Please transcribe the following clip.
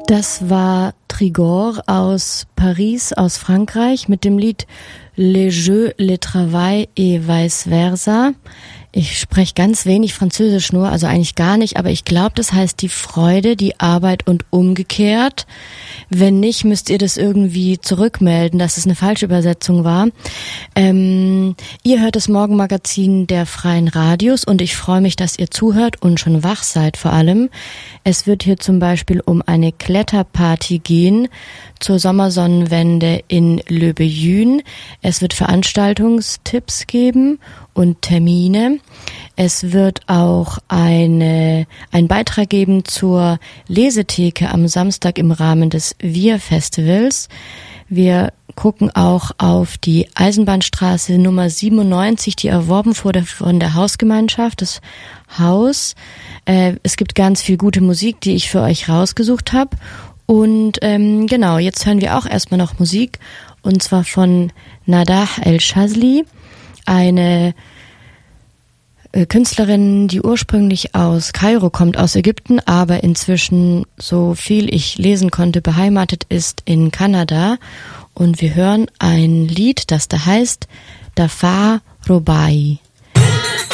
Das war Trigor aus Paris, aus Frankreich, mit dem Lied Le Jeu, Le Travail et vice versa. Ich spreche ganz wenig Französisch nur, also eigentlich gar nicht, aber ich glaube, das heißt die Freude, die Arbeit und umgekehrt. Wenn nicht, müsst ihr das irgendwie zurückmelden, dass es eine falsche Übersetzung war. Ihr hört das Morgenmagazin der Freien Radios und ich freue mich, dass ihr zuhört und schon wach seid vor allem. Es wird hier zum Beispiel um eine Kletterparty gehen zur Sommersonnenwende in Le Beyune. Es wird Veranstaltungstipps geben und Termine. Es wird auch einen Beitrag geben zur Lesetheke am Samstag im Rahmen des Wir-Festivals. Wir gucken auch auf die Eisenbahnstraße Nummer 97, die erworben wurde von der Hausgemeinschaft, das Haus. Es gibt ganz viel gute Musik, die ich für euch rausgesucht habe. Und genau, jetzt hören wir auch erstmal noch Musik, und zwar von Nadah El-Shazli, eine Künstlerin, die ursprünglich aus Kairo kommt, aus Ägypten, aber inzwischen, so viel ich lesen konnte, beheimatet ist in Kanada. Und wir hören ein Lied, das da heißt Dafar Robai.